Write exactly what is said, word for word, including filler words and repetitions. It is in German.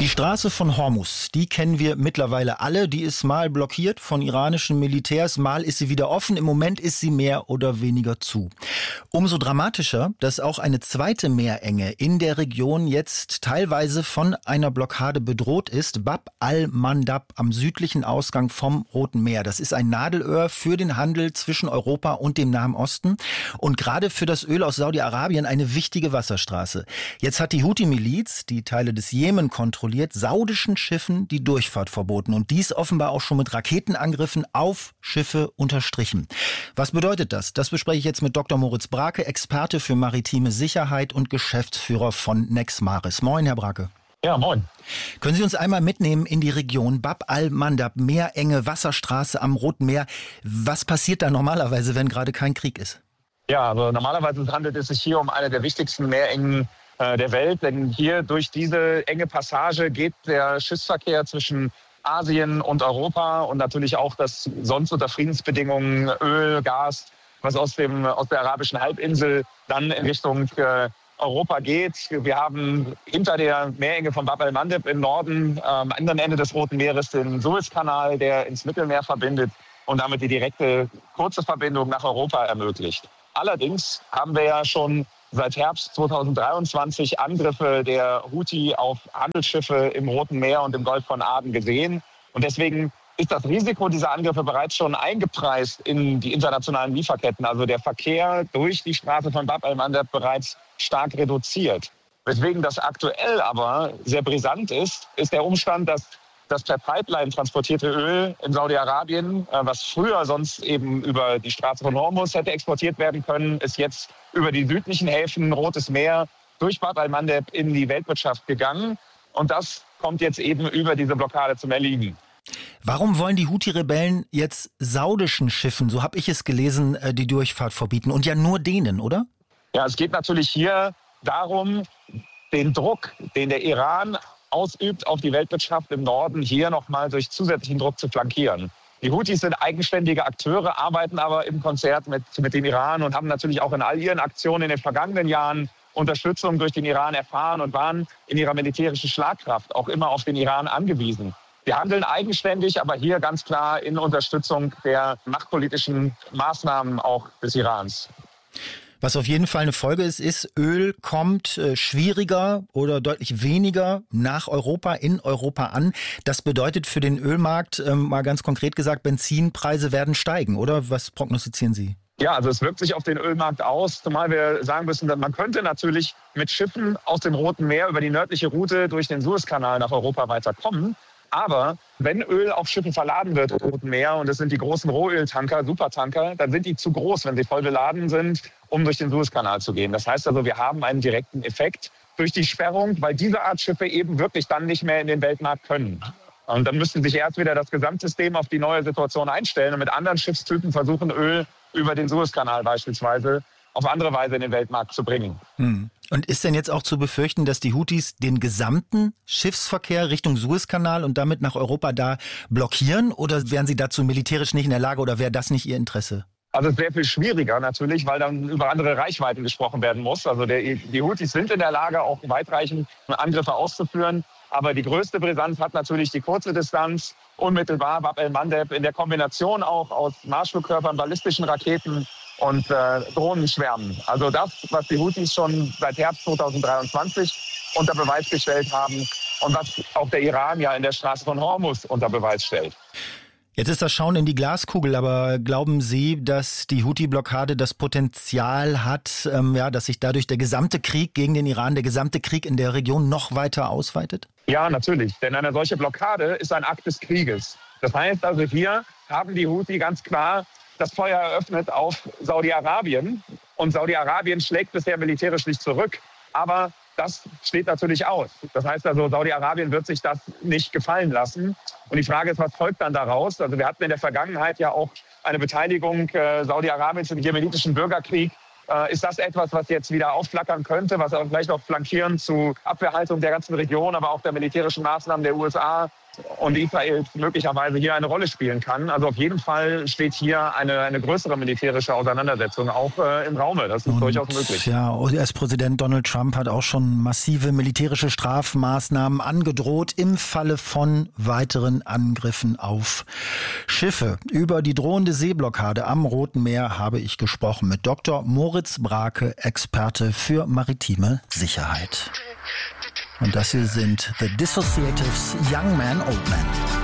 Die Straße von Hormuz, die kennen wir mittlerweile alle. Die ist mal blockiert von iranischen Militärs, mal ist sie wieder offen. Im Moment ist sie mehr oder weniger zu. Umso dramatischer, dass auch eine zweite Meerenge in der Region jetzt teilweise von einer Blockade bedroht ist. Bab al-Mandab am südlichen Ausgang vom Roten Meer. Das ist ein Nadelöhr für den Handel zwischen Europa und dem Nahen Osten und gerade für das Öl aus Saudi-Arabien eine wichtige Wasserstraße. Jetzt hat die Houthi-Miliz, die Teile des Jemen kontrolliert, saudischen Schiffen die Durchfahrt verboten und dies offenbar auch schon mit Raketenangriffen auf Schiffe unterstrichen. Was bedeutet das? Das bespreche ich jetzt mit Doktor Moritz Brake, Experte für maritime Sicherheit und Geschäftsführer von Nexmaris. Moin, Herr Brake. Ja, moin. Können Sie uns einmal mitnehmen in die Region Bab al-Mandab, Meerenge, Wasserstraße am Roten Meer? Was passiert da normalerweise, wenn gerade kein Krieg ist? Ja, also normalerweise handelt es sich hier um eine der wichtigsten Meerengen der Welt, denn hier durch diese enge Passage geht der Schiffsverkehr zwischen Asien und Europa und natürlich auch das sonst unter Friedensbedingungen Öl, Gas, was aus dem aus der arabischen Halbinsel dann in Richtung äh, Europa geht. Wir haben hinter der Meerenge von Bab al-Mandab im Norden äh, am anderen Ende des Roten Meeres den Suezkanal, der ins Mittelmeer verbindet und damit die direkte kurze Verbindung nach Europa ermöglicht. Allerdings haben wir ja schon seit Herbst zweitausenddreiundzwanzig Angriffe der Houthi auf Handelsschiffe im Roten Meer und im Golf von Aden gesehen. Und deswegen ist das Risiko dieser Angriffe bereits schon eingepreist in die internationalen Lieferketten. Also der Verkehr durch die Straße von Bab al-Mandab bereits stark reduziert. Weswegen das aktuell aber sehr brisant ist, ist der Umstand, dass das per Pipeline transportierte Öl in Saudi-Arabien, was früher sonst eben über die Straße von Hormuz hätte exportiert werden können, ist jetzt über die südlichen Häfen, Rotes Meer, durch Bab al-Mandab in die Weltwirtschaft gegangen. Und das kommt jetzt eben über diese Blockade zum Erliegen. Warum wollen die Houthi-Rebellen jetzt saudischen Schiffen, so habe ich es gelesen, die Durchfahrt verbieten? Und ja nur denen, oder? Ja, es geht natürlich hier darum, den Druck, den der Iran ausübt auf die Weltwirtschaft im Norden, hier nochmal durch zusätzlichen Druck zu flankieren. Die Houthis sind eigenständige Akteure, arbeiten aber im Konzert mit, mit dem Iran und haben natürlich auch in all ihren Aktionen in den vergangenen Jahren Unterstützung durch den Iran erfahren und waren in ihrer militärischen Schlagkraft auch immer auf den Iran angewiesen. Wir handeln eigenständig, aber hier ganz klar in Unterstützung der machtpolitischen Maßnahmen auch des Irans. Was auf jeden Fall eine Folge ist, ist, Öl kommt äh, schwieriger oder deutlich weniger nach Europa, in Europa an. Das bedeutet für den Ölmarkt, ähm, mal ganz konkret gesagt, Benzinpreise werden steigen, oder? Was prognostizieren Sie? Ja, also es wirkt sich auf den Ölmarkt aus, zumal wir sagen müssen, dass man könnte natürlich mit Schiffen aus dem Roten Meer über die nördliche Route durch den Suezkanal nach Europa weiterkommen. Aber wenn Öl auf Schiffen verladen wird im Roten Meer, und das sind die großen Rohöltanker, Supertanker, dann sind die zu groß, wenn sie voll beladen sind, um durch den Suezkanal zu gehen. Das heißt also, wir haben einen direkten Effekt durch die Sperrung, weil diese Art Schiffe eben wirklich dann nicht mehr in den Weltmarkt können. Und dann müsste sich erst wieder das Gesamtsystem auf die neue Situation einstellen und mit anderen Schiffstypen versuchen, Öl über den Suezkanal beispielsweise auf andere Weise in den Weltmarkt zu bringen. Hm. Und ist denn jetzt auch zu befürchten, dass die Houthis den gesamten Schiffsverkehr Richtung Suezkanal und damit nach Europa da blockieren? Oder wären sie dazu militärisch nicht in der Lage oder wäre das nicht ihr Interesse? Also es ist sehr viel schwieriger natürlich, weil dann über andere Reichweiten gesprochen werden muss. Also der, die Houthis sind in der Lage, auch weitreichend Angriffe auszuführen. Aber die größte Brisanz hat natürlich die kurze Distanz, unmittelbar Bab al-Mandab, in der Kombination auch aus Marschflugkörpern, ballistischen Raketen und äh, Drohnenschwärmen. Also das, was die Houthis schon seit Herbst zweitausenddreiundzwanzig unter Beweis gestellt haben und was auch der Iran ja in der Straße von Hormuz unter Beweis stellt. Jetzt ist das Schauen in die Glaskugel, aber glauben Sie, dass die Houthi-Blockade das Potenzial hat, ähm, ja, dass sich dadurch der gesamte Krieg gegen den Iran, der gesamte Krieg in der Region noch weiter ausweitet? Ja, natürlich, denn eine solche Blockade ist ein Akt des Krieges. Das heißt also, hier haben die Houthi ganz klar das Feuer eröffnet auf Saudi-Arabien. Und Saudi-Arabien schlägt bisher militärisch nicht zurück. Aber das steht natürlich aus. Das heißt also, Saudi-Arabien wird sich das nicht gefallen lassen. Und die Frage ist, was folgt dann daraus? Also wir hatten in der Vergangenheit ja auch eine Beteiligung äh, Saudi-Arabiens im jemenitischen Bürgerkrieg. Äh, ist das etwas, was jetzt wieder aufflackern könnte, was auch vielleicht auch flankierend zu Abwehrhaltung der ganzen Region, aber auch der militärischen Maßnahmen der U S A und Israel möglicherweise hier eine Rolle spielen kann. Also auf jeden Fall steht hier eine, eine größere militärische Auseinandersetzung auch äh, im Raume. Das ist und, durchaus möglich. Ja, U S-Präsident Donald Trump hat auch schon massive militärische Strafmaßnahmen angedroht im Falle von weiteren Angriffen auf Schiffe. Über die drohende Seeblockade am Roten Meer habe ich gesprochen mit Doktor Moritz Brake, Experte für maritime Sicherheit. Und das hier sind The Dissociatives, Young Man, Old Man.